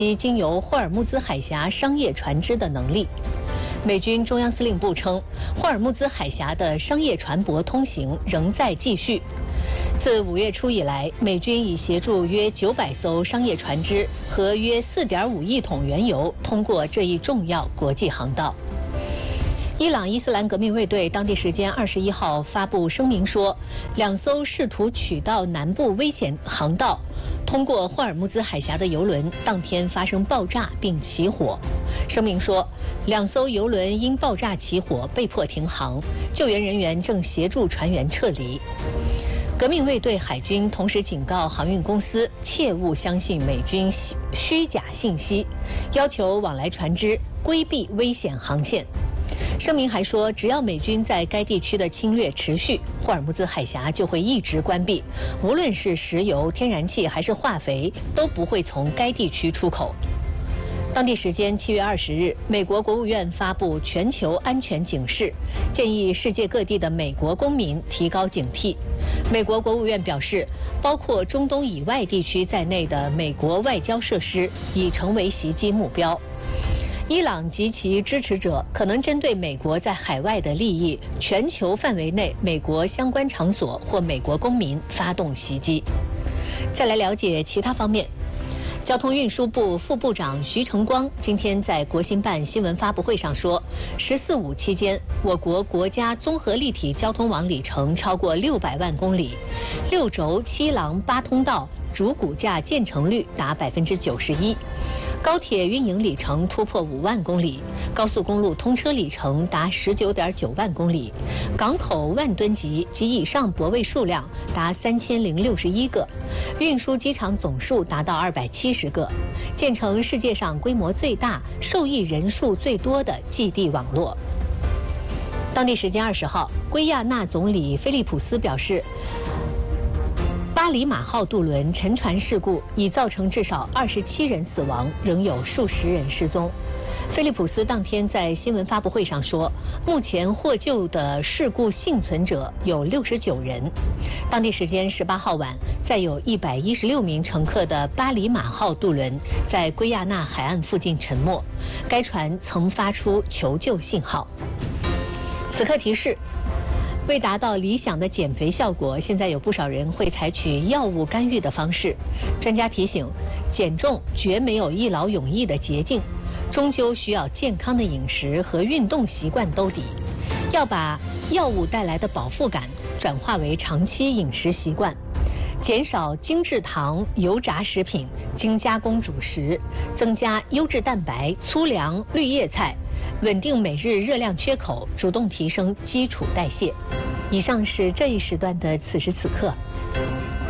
其经由霍尔木兹海峡商业船只的能力。美军中央司令部称，霍尔木兹海峡的商业船舶通行仍在继续。自5月初以来，美军已协助约900艘商业船只和约4.5亿桶原油通过这一重要国际航道。伊朗伊斯兰革命卫队当地时间21号发布声明说，2艘试图取道南部危险航道通过霍尔木兹海峡的油轮当天发生爆炸并起火。声明说，2艘油轮因爆炸起火被迫停航，救援人员正协助船员撤离。革命卫队海军同时警告航运公司切勿相信美军虚假信息，要求往来船只规避危险航线。声明还说，只要美军在该地区的侵略持续，霍尔木兹海峡就会一直关闭，无论是石油、天然气还是化肥，都不会从该地区出口。当地时间7月20日，美国国务院发布全球安全警示，建议世界各地的美国公民提高警惕。美国国务院表示，包括中东以外地区在内的美国外交设施已成为袭击目标。伊朗及其支持者可能针对美国在海外的利益、全球范围内美国相关场所或美国公民发动袭击。再来了解其他方面。交通运输部副部长徐成光今天在国新办新闻发布会上说，“14·5”期间，我国国家综合立体交通网里程超过600万公里，6轴7廊8通道主骨架建成率达91%，高铁运营里程突破5万公里，高速公路通车里程达19.9万公里，港口万吨级及以上泊位数量达3061个，运输机场总数达到270个，建成世界上规模最大、受益人数最多的寄递网络。当地时间20号，圭亚那总理菲利普斯表示，巴里马号渡轮沉船事故已造成至少27人死亡，仍有数十人失踪。菲利普斯当天在新闻发布会上说，目前获救的事故幸存者有69人。当地时间18号晚，载有116名乘客的巴里马号渡轮在圭亚那海岸附近沉没，该船曾发出求救信号。此刻提示，为达到理想的减肥效果，现在有不少人会采取药物干预的方式。专家提醒，减重绝没有一劳永逸的捷径，终究需要健康的饮食和运动习惯兜底。要把药物带来的饱腹感转化为长期饮食习惯，减少精制糖、油炸食品、精加工主食，增加优质蛋白、粗粮、绿叶菜，稳定每日热量缺口，主动提升基础代谢。以上是这一时段的此时此刻。